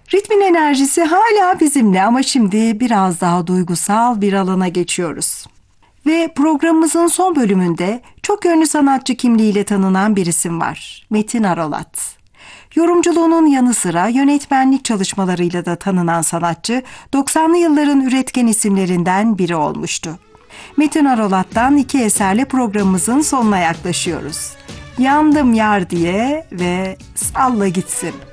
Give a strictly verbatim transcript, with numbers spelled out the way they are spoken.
Ritmin enerjisi hala bizimle ama şimdi biraz daha duygusal bir alana geçiyoruz. Ve programımızın son bölümünde çok yönlü sanatçı kimliğiyle tanınan bir isim var. Metin Arolat. Yorumculuğunun yanı sıra yönetmenlik çalışmalarıyla da tanınan sanatçı, doksanlı yılların üretken isimlerinden biri olmuştu. Metin Arolat'tan iki eserle programımızın sonuna yaklaşıyoruz. Yandım Yar diye ve Salla Gitsin.